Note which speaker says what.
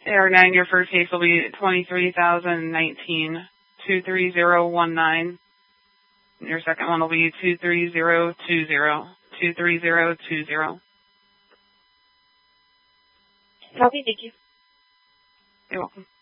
Speaker 1: AR9, your first case will be 23,019, 23019. Your second one will be 23020, 23020.
Speaker 2: Copy, thank you.
Speaker 1: You're welcome.